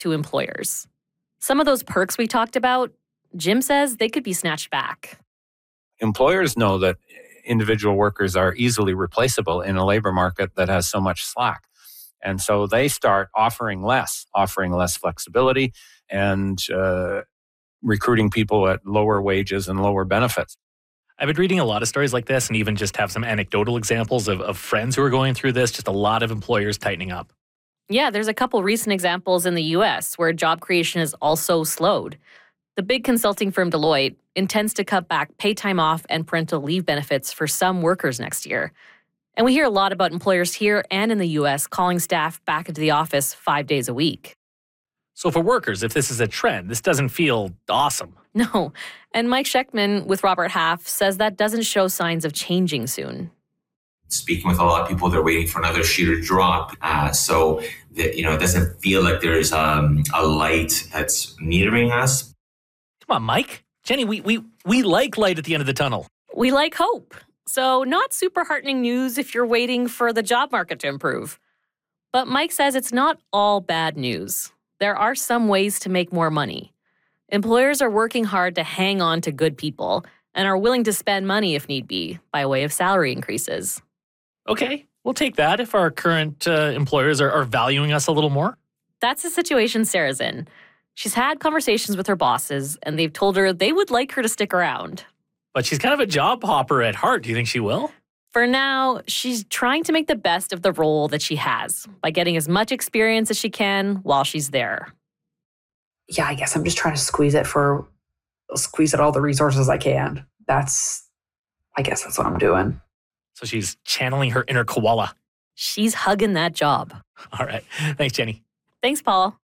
to employers. Some of those perks we talked about, Jim says they could be snatched back. Employers know that individual workers are easily replaceable in a labor market that has so much slack. And so they start offering less flexibility and recruiting people at lower wages and lower benefits. I've been reading a lot of stories like this and even just have some anecdotal examples of friends who are going through this, just a lot of employers tightening up. Yeah, there's a couple recent examples in the U.S. where job creation has also slowed. The big consulting firm Deloitte intends to cut back paid time off and parental leave benefits for some workers next year. And we hear a lot about employers here and in the U.S. calling staff back into the office 5 days a week. So for workers, if this is a trend, this doesn't feel awesome. No. And Mike Schechtman with Robert Half says that doesn't show signs of changing soon. Speaking with a lot of people, they're waiting for another shoe to drop. So that, it doesn't feel like there's a light that's metering us. Come on, Mike. Jenny, we like light at the end of the tunnel. We like hope. So not super heartening news if you're waiting for the job market to improve. But Mike says it's not all bad news. There are some ways to make more money. Employers are working hard to hang on to good people and are willing to spend money if need be by way of salary increases. Okay, we'll take that if our current employers are valuing us a little more. That's the situation Sarah's in. She's had conversations with her bosses, and they've told her they would like her to stick around. But she's kind of a job hopper at heart. Do you think she will? For now, she's trying to make the best of the role that she has by getting as much experience as she can while she's there. Yeah, I guess I'm just trying to squeeze at all the resources I can. I guess that's what I'm doing. So she's channeling her inner koala. She's hugging that job. All right. Thanks, Jenny. Thanks, Paul.